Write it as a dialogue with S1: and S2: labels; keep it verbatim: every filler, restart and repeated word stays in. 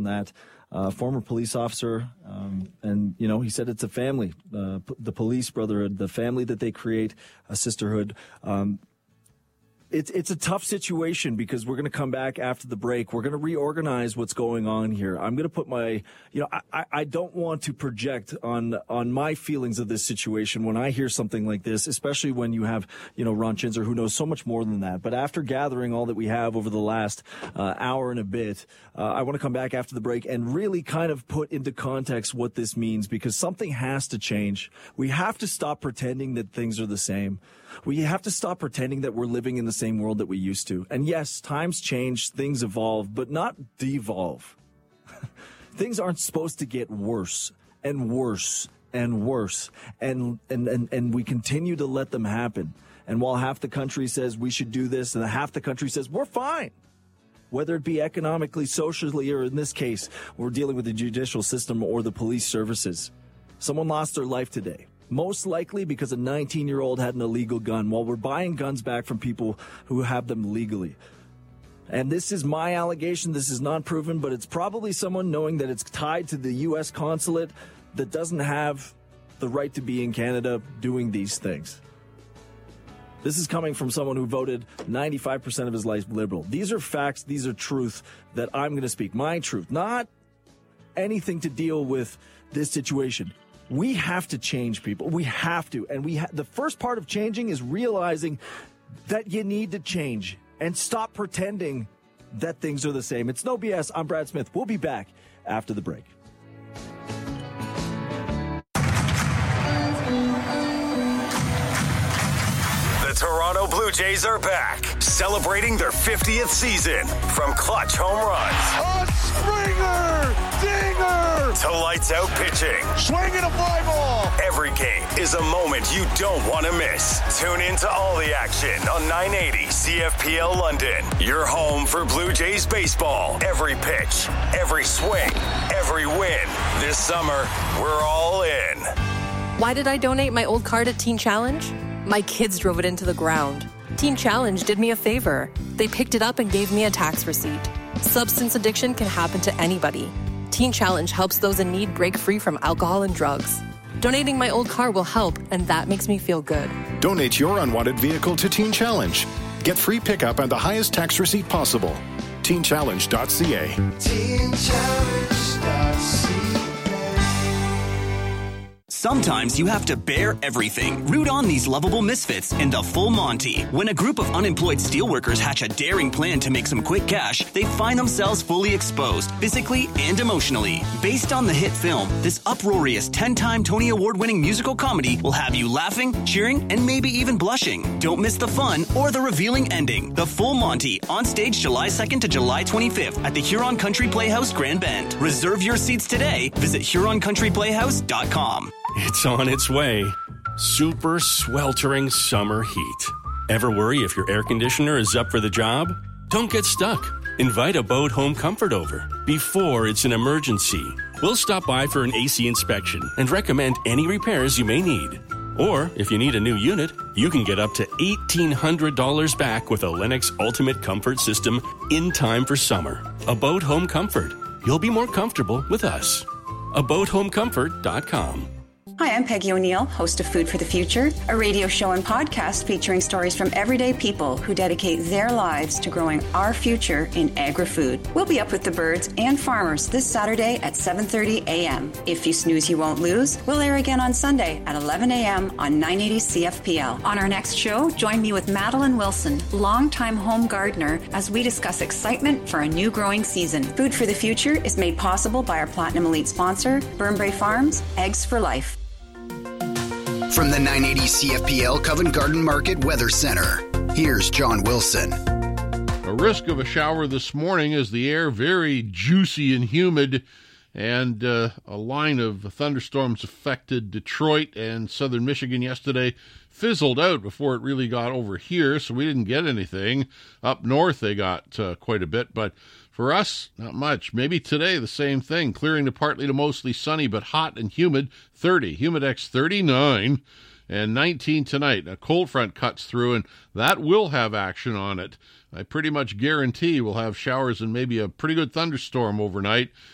S1: than that. Uh, former police officer, um, and, you know, he said it's a family, uh, p- the police brotherhood, the family that they create, a sisterhood. Um, It's it's a tough situation because we're going to come back after the break. We're going to reorganize what's going on here. I'm going to put my, you know, I, I don't want to project on on my feelings of this situation when I hear something like this, especially when you have, you know, Ron Chinzer, who knows so much more than that. But after gathering all that we have over the last uh, hour and a bit, uh, I want to come back after the break and really kind of put into context what this means, because something has to change. We have to stop pretending that things are the same. We have to stop pretending that we're living in the same world that we used to. And yes, times change, things evolve, but not devolve. Things aren't supposed to get worse and worse and worse. And, and, and, and we continue to let them happen. And while half the country says we should do this, and half the country says we're fine, whether it be economically, socially, or in this case, we're dealing with the judicial system or the police services. Someone lost their life today. Most likely because a nineteen-year-old had an illegal gun, while we're buying guns back from people who have them legally. And this is my allegation. This is not proven, but it's probably someone knowing that it's tied to the U S consulate that doesn't have the right to be in Canada doing these things. This is coming from someone who voted ninety-five percent of his life Liberal. These are facts. These are truth that I'm going to speak. My truth, not anything to deal with this situation. We have to change, people. We have to. And we ha- the first part of changing is realizing that you need to change and stop pretending that things are the same. It's No B S. I'm Brad Smith. We'll be back after the break.
S2: The Toronto Blue Jays are back, celebrating their fiftieth season. From clutch home runs,
S3: a Springer, dinger,
S2: to lights out pitching,
S3: swinging a fly ball.
S2: Every game is a moment you don't want to miss. Tune in to all the action on nine eighty C F P L London. Your home for Blue Jays baseball. Every pitch, every swing, every win. This summer, we're all in.
S4: Why did I donate my old car to Teen Challenge? My kids drove it into the ground. Teen Challenge did me a favor. They picked it up and gave me a tax receipt. Substance addiction can happen to anybody. Teen Challenge helps those in need break free from alcohol and drugs. Donating my old car will help, and that makes me feel good.
S5: Donate your unwanted vehicle to Teen Challenge. Get free pickup and the highest tax receipt possible. teen challenge dot c a. teen challenge dot c a.
S6: Sometimes you have to bear everything. Root on these lovable misfits in the Full Monty. When a group of unemployed steelworkers hatch a daring plan to make some quick cash, they find themselves fully exposed, physically and emotionally. Based on the hit film, this uproarious ten-time Tony Award-winning musical comedy will have you laughing, cheering, and maybe even blushing. Don't miss the fun or the revealing ending. The Full Monty, on stage July second to July twenty-fifth at the Huron Country Playhouse Grand Bend. Reserve your seats today. Visit huron country playhouse dot com.
S7: It's on its way. Super sweltering summer heat. Ever worry if your air conditioner is up for the job? Don't get stuck. Invite Abode Home Comfort over before it's an emergency. We'll stop by for an A C inspection and recommend any repairs you may need. Or, if you need a new unit, you can get up to eighteen hundred dollars back with a Lennox Ultimate Comfort System in time for summer. Abode Home Comfort. You'll be more comfortable with us. abode home comfort dot com.
S8: Hi, I'm Peggy O'Neill, host of Food for the Future, a radio show and podcast featuring stories from everyday people who dedicate their lives to growing our future in agri-food. We'll be up with the birds and farmers this Saturday at seven thirty a.m. If you snooze, you won't lose. We'll air again on Sunday at eleven a.m. on nine eighty C F P L. On our next show, join me with Madeline Wilson, longtime home gardener, as we discuss excitement for a new growing season. Food for the Future is made possible by our Platinum Elite sponsor, Burnbrae Farms, Eggs for Life.
S9: From the nine eighty C F P L Covent Garden Market Weather Center, here's John Wilson.
S10: A risk of a shower this morning as the air very juicy and humid, and uh, a line of thunderstorms affected Detroit and southern Michigan yesterday. Fizzled out before it really got over here, so we didn't get anything. Up north they got uh, quite a bit, but for us, not much. Maybe today the same thing, clearing to partly to mostly sunny, but hot and humid, thirty. Humidex thirty-nine, and nineteen tonight. A cold front cuts through, and that will have action on it. I pretty much guarantee we'll have showers and maybe a pretty good thunderstorm overnight.